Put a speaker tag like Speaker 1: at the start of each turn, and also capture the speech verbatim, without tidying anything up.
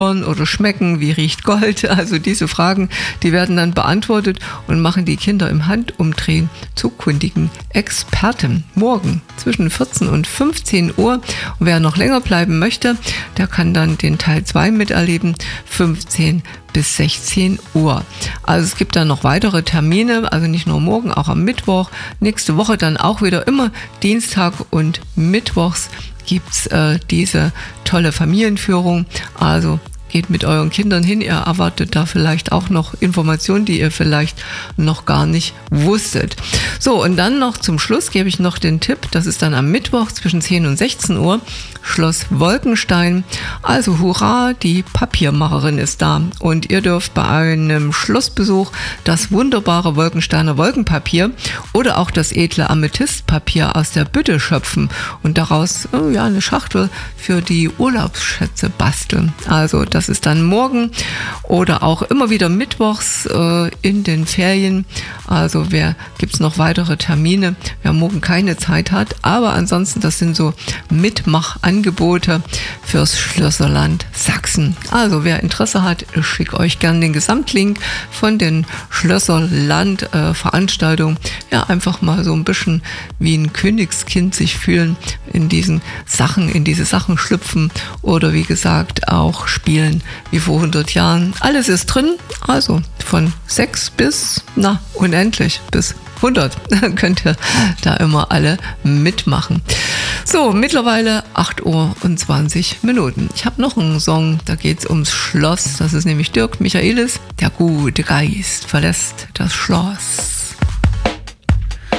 Speaker 1: oder schmecken, wie riecht Gold? Also diese Fragen, die werden dann beantwortet und machen die Kinder im Handumdrehen zu kundigen Experten. Morgen zwischen vierzehn und fünfzehn Uhr. Und wer noch länger bleiben möchte, der kann dann den Teil zwei miterleben, fünfzehn bis sechzehn Uhr. Also es gibt dann noch weitere Termine, also nicht nur morgen, auch am Mittwoch. Nächste Woche dann auch wieder immer Dienstag und Mittwochs gibt's äh, diese tolle Familienführung. Also geht mit euren Kindern hin, ihr erwartet da vielleicht auch noch Informationen, die ihr vielleicht noch gar nicht wusstet. So, und dann noch zum Schluss gebe ich noch den Tipp, das ist dann am Mittwoch zwischen zehn und sechzehn Uhr, Schloss Wolkenstein. Also hurra, die Papiermacherin ist da und ihr dürft bei einem Schlossbesuch das wunderbare Wolkensteiner Wolkenpapier oder auch das edle Amethystpapier aus der Bütte schöpfen und daraus oh ja, eine Schachtel für die Urlaubsschätze basteln. Also das ist dann morgen oder auch immer wieder mittwochs äh, in den Ferien. Also wer gibt's noch weitere Termine, wer morgen keine Zeit hat, aber ansonsten das sind so Mitmachangebote fürs Schlösserland Sachsen. Also wer Interesse hat, ich schicke euch gerne den Gesamtlink von den Schlösserland äh, Veranstaltungen. Ja, einfach mal so ein bisschen wie ein Königskind sich fühlen, in diesen Sachen, in diese Sachen schlüpfen oder wie gesagt auch spielen wie vor hundert Jahren. Alles ist drin, also von sechs bis, na, unendlich, bis hundert könnt ihr da immer alle mitmachen. So, mittlerweile acht Uhr und zwanzig Minuten. Ich habe noch einen Song, da geht es ums Schloss. Das ist nämlich Dirk Michaelis. Der gute Geist verlässt das Schloss.